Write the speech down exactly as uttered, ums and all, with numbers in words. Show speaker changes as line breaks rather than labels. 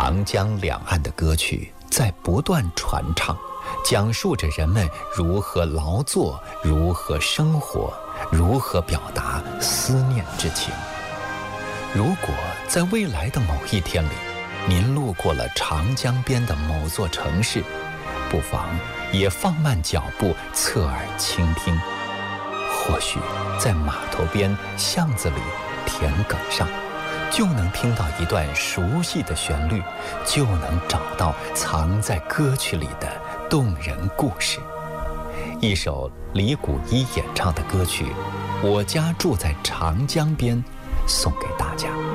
长江两岸的歌曲在不断传唱，讲述着人们如何劳作，如何生活，如何表达思念之情。如果在未来的某一天里，您路过了长江边的某座城市，不妨也放慢脚步，侧耳倾听。或许在码头边、巷子里、田埂上，就能听到一段熟悉的旋律，就能找到藏在歌曲里的动人故事。一首李谷一演唱的歌曲《我家住在长江边》，送给大家。